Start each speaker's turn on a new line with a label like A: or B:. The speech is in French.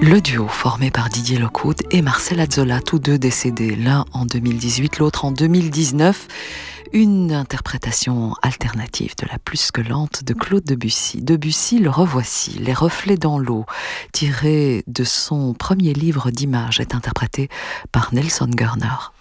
A: Le duo formé par Didier Lockwood et Marcel Azzola, tous deux décédés, l'un en 2018, l'autre en 2019. Une interprétation alternative de la plus que lente de Claude Debussy. Debussy, le revoici, Les reflets dans l'eau, tiré de son premier livre d'images, est interprété par Nelson Gurner.